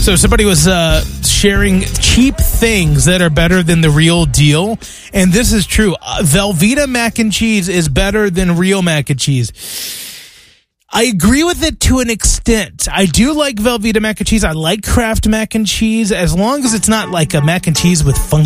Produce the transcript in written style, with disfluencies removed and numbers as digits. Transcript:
So somebody was sharing cheap things that are better than the real deal, and this is true. Velveeta mac and cheese is better than real mac and cheese. I agree with it to an extent. I do like Velveeta mac and cheese. I like Kraft mac and cheese, as long as it's not like a mac and cheese with funky